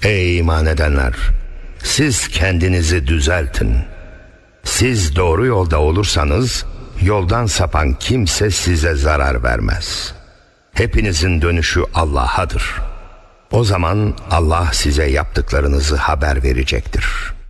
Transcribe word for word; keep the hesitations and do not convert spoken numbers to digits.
Ey iman edenler! Siz kendinizi düzeltin. Siz doğru yolda olursanız yoldan sapan kimse size zarar vermez. Hepinizin dönüşü Allah'adır. O zaman Allah size yaptıklarınızı haber verecektir.